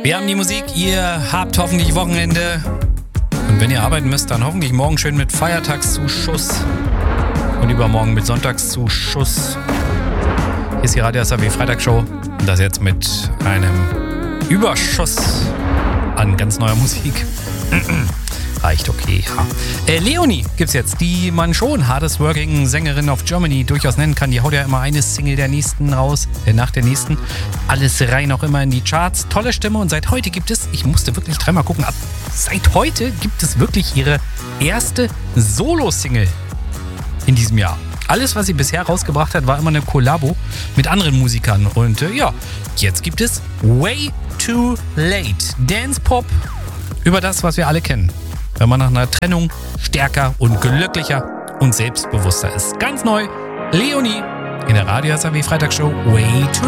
Wir haben die Musik, ihr habt hoffentlich Wochenende. Und wenn ihr arbeiten müsst, dann hoffentlich morgen schön mit Feiertagszuschuss und übermorgen mit Sonntagszuschuss. Hier ist die Radio SAW Freitagshow und das jetzt mit einem Überschuss an ganz neuer Musik. Reicht okay, ja. Leonie gibt's jetzt, die man schon hardest working Sängerin of Germany durchaus nennen kann. Die haut ja immer eine Single der nächsten raus, nach der nächsten. Alles rein auch immer in die Charts. Tolle Stimme und seit heute gibt es, ich musste wirklich dreimal gucken, seit heute gibt es wirklich ihre erste Solo-Single in diesem Jahr. Alles, was sie bisher rausgebracht hat, war immer eine Kollabo mit anderen Musikern. Und ja, jetzt gibt es Way Too Late. Dance Pop über das, was wir alle kennen. Wenn man nach einer Trennung stärker und glücklicher und selbstbewusster ist. Ganz neu, Leonie in der Radio SAW Freitagshow Way Too